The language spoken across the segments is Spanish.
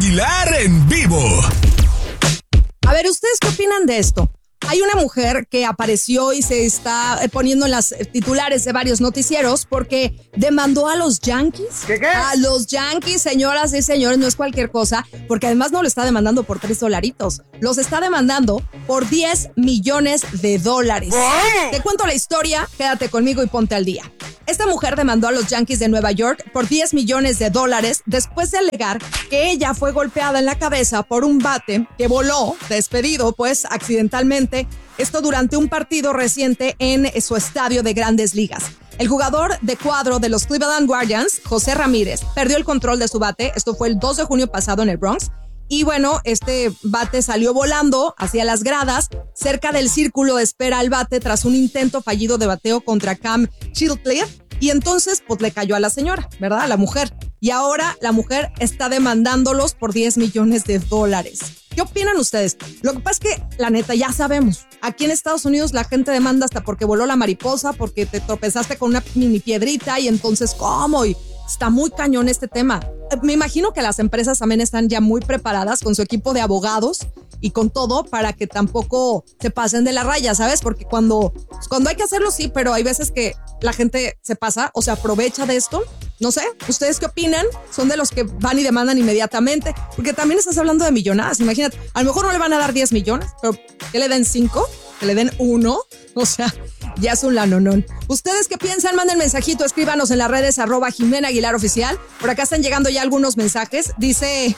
Aguilar en vivo. A ver, ¿ustedes qué opinan de esto? Hay una mujer que apareció y se está poniendo en las titulares de varios noticieros porque demandó a los Yankees. ¿Qué? A los Yankees, señoras y señores, no es cualquier cosa, porque además no lo está demandando por $3. Los está demandando por $10 millones. Te cuento la historia, quédate conmigo y ponte al día. Esta mujer demandó a los Yankees de Nueva York por $10 millones después de alegar que ella fue golpeada en la cabeza por un bate que voló, despedido, pues, accidentalmente. Esto durante un partido reciente en su estadio de Grandes Ligas. El jugador de cuadro de los Cleveland Guardians, José Ramírez, perdió el control de su bate. Esto fue el 2 de junio pasado en el Bronx. Y bueno, este bate salió volando hacia las gradas, cerca del círculo de espera al bate tras un intento fallido de bateo contra Cam Chilclear. Y entonces, pues le cayó a la señora, ¿verdad? A la mujer. Y ahora la mujer está demandándolos por $10 millones. ¿Qué opinan ustedes? Lo que pasa es que, la neta, ya sabemos. Aquí en Estados Unidos la gente demanda hasta porque voló la mariposa, porque te tropezaste con una mini piedrita y entonces, ¿cómo? Y está muy cañón este tema. Me imagino que las empresas también están ya muy preparadas con su equipo de abogados y con todo para que tampoco se pasen de la raya, ¿sabes? Porque cuando hay que hacerlo, sí, pero hay veces que la gente se pasa o se aprovecha de esto. No sé, ¿ustedes qué opinan? ¿Son de los que van y demandan inmediatamente? Porque también estás hablando de millonadas. Imagínate, a lo mejor no le van a dar 10 millones, pero que le den 5, que le den 1, o sea, ya es un lanonón. ¿Ustedes qué piensan? Manden mensajito, escríbanos en las redes @Jimena Aguilar Oficial. Por acá están llegando ya algunos mensajes. Dice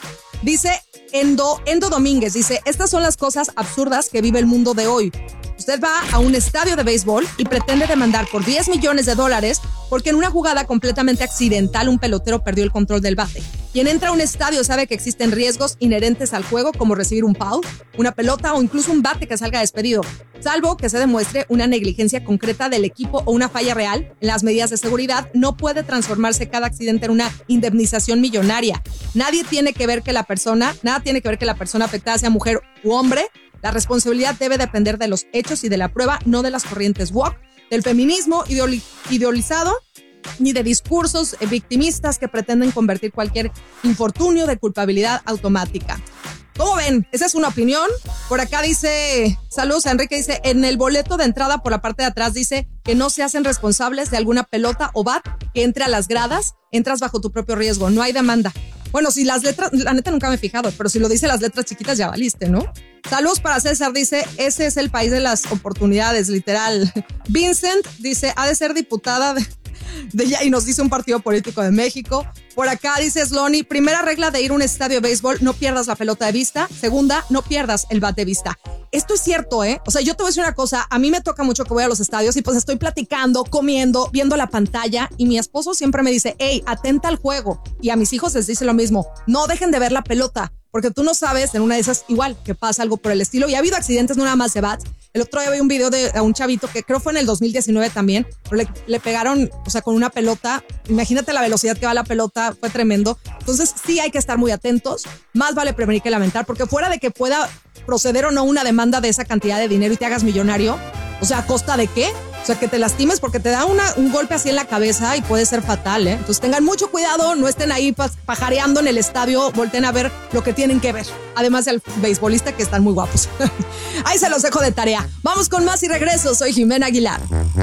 Endo Domínguez, dice, estas son las cosas absurdas que vive el mundo de hoy. Usted va a un estadio de béisbol y pretende demandar por $10 millones porque en una jugada completamente accidental un pelotero perdió el control del bate. Quien entra a un estadio sabe que existen riesgos inherentes al juego como recibir un foul, una pelota o incluso un bate que salga despedido, salvo que se demuestre una negligencia concreta del equipo o una falla real en las medidas de seguridad. No puede transformarse cada accidente en una indemnización millonaria. Nada tiene que ver que la persona afectada sea mujer u hombre. La responsabilidad debe depender de los hechos y de la prueba, no de las corrientes woke, del feminismo idealizado, ni de discursos victimistas que pretenden convertir cualquier infortunio de culpabilidad automática. ¿Cómo ven? Esa es una opinión. Por acá dice, saludos a Enrique, dice, en el boleto de entrada por la parte de atrás dice que no se hacen responsables de alguna pelota o bat que entre a las gradas, entras bajo tu propio riesgo, no hay demanda. Bueno, si las letras, la neta nunca me he fijado, pero si lo dice las letras chiquitas ya valiste, ¿no? Saludos para César, dice, ese es el país de las oportunidades, literal. Vincent dice, ha de ser diputada de ya, y nos dice un partido político de México. Por acá dice Slony, primera regla de ir a un estadio de béisbol, no pierdas la pelota de vista. Segunda, no pierdas el bat de vista. Esto es cierto, ¿eh? O sea, yo te voy a decir una cosa, a mí me toca mucho que voy a los estadios y pues estoy platicando, comiendo, viendo la pantalla y mi esposo siempre me dice, hey, atenta al juego. Y a mis hijos les dice lo mismo, no dejen de ver la pelota, porque tú no sabes, en una de esas igual, que pasa algo por el estilo. Y ha habido accidentes, no nada más de bats. El otro día vi un video de un chavito que creo fue en el 2019 también, pero le pegaron, o sea, con una pelota. Imagínate la velocidad que va la pelota, fue tremendo. Entonces sí hay que estar muy atentos, más vale prevenir que lamentar, porque fuera de que pueda proceder o no una demanda de esa cantidad de dinero y te hagas millonario, o sea, ¿a costa de qué? O sea, que te lastimes porque te da un golpe así en la cabeza y puede ser fatal, ¿eh? Entonces tengan mucho cuidado, no estén ahí pajareando en el estadio, volteen a ver lo que tienen que ver. Además del beisbolista, que están muy guapos. Ahí se los dejo de tarea. Vamos con más y regreso. Soy Jimena Aguilar.